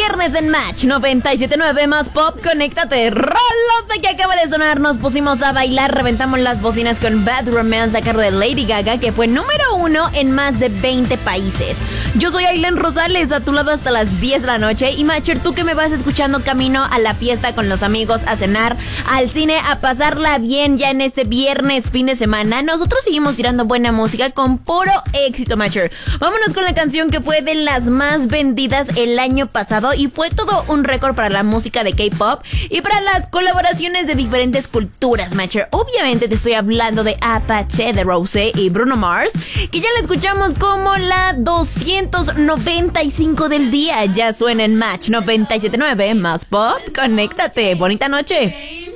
viernes en Match 97.9 más pop, conéctate. Rolota que acaba de sonar, nos pusimos a bailar, reventamos las bocinas con Bad Romance a cargo de Lady Gaga, que fue número 1 en más de 20 países. Yo soy Ailén Rosales, a tu lado hasta las 10 de la noche. Y Matcher, tú que me vas escuchando camino a la fiesta con los amigos, a cenar, al cine, a pasarla bien ya en este viernes, fin de semana. Nosotros seguimos tirando buena música con puro éxito, Matcher. Vámonos con la canción que fue de las más vendidas el año pasado y fue todo un récord para la música de K-pop y para las colaboraciones de diferentes culturas, Matcher. Obviamente te estoy hablando de Apache de Rosé y Bruno Mars, que ya la escuchamos como la 295 del día. Ya suena en Match 97.9 más pop. Conéctate. Bonita noche.